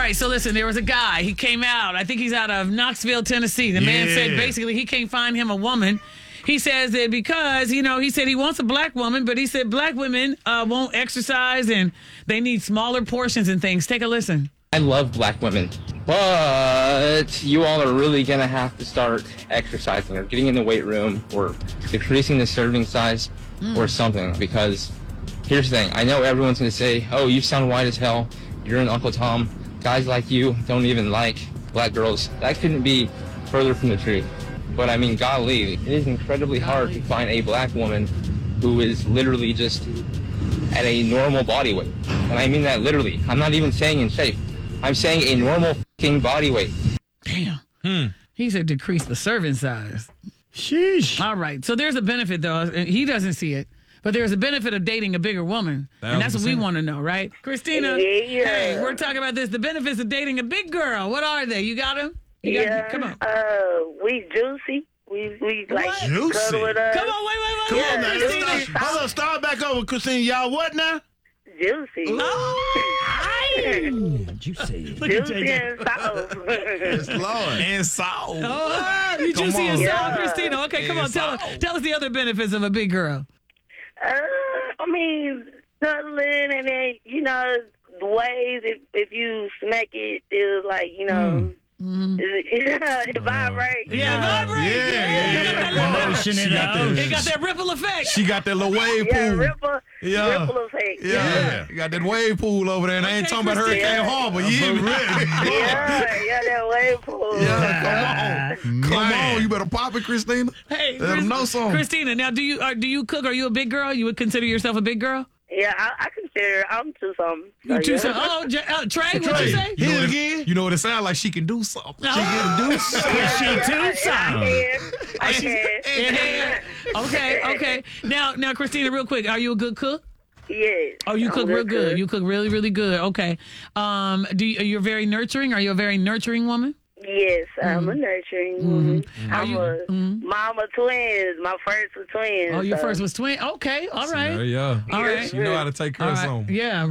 right, so listen, there was a guy. He came out. I think he's out of Knoxville, Tennessee. The man said basically he can't find him a woman. He says that because, he said he wants a black woman, but he said black women won't exercise and they need smaller portions and things. Take a listen. I love black women, but you all are really going to have to start exercising or getting in the weight room or decreasing the serving size or something, because here's the thing. I know everyone's going to say, oh, you sound white as hell. You're an Uncle Tom. Guys like you don't even like black girls. That couldn't be further from the truth. But I mean, golly, it is incredibly hard to find a black woman who is literally just at a normal body weight. And I mean that literally. I'm not even saying in shape. I'm saying a normal f***ing body weight. Damn. He said decrease the serving size. Sheesh. All right. So there's a benefit, though. He doesn't see it. But there's a benefit of dating a bigger woman. And that's what we want to know, right? Christina, hey, we're talking about this. The benefits of dating a big girl. What are they? You got them? Come on. We juicy. We like Juicy? cuddle with us. Come on, wait. Come on now. Christina. Hold on, start back over, Christina. Y'all what now? Juicy. Juicy. Juicy and soft. Yes, Lord. And salt. Oh, you juicy and Yeah. soft, Christina. Okay, come on. Tell us the other benefits of a big girl. I mean, cuddling and then, the ways if you smack it, it's like, it vibrates. Yeah, vibrate. Yeah. Motion it out. It got that ripple effect. She got that little wave Yeah, pool. ripple effect. Yeah. You got that wave pool over there, and I ain't talking about Christina. Hurricane Harbor. Yeah, that wave pool. Yeah, come on. You better pop it, Christina. Hey, Let 'em know something. Christina, now do you cook? Are you a big girl? You would consider yourself a big girl? Yeah, I consider I'm too something. You too yeah. something. Oh, Trey, what'd you say? Hit it again. You know what it sounds like? She can do something. She can do I can. Okay. Now, Christina, real quick, are you a good cook? Yes. Oh, you cook I'm real good. You cook really, really good. Okay. You're very nurturing? Are you a very nurturing woman? Yes, I'm a nurturing woman. Are I'm you- a mama twins. My first was twins. Oh, your so. first was twin. Okay, all right. Yeah. All right. She know how to take care All of right. something. Yeah.